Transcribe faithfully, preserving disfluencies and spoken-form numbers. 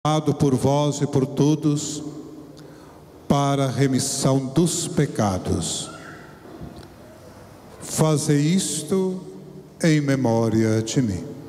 Dado por vós e por todos, para a remissão dos pecados. Fazei isto em memória de mim.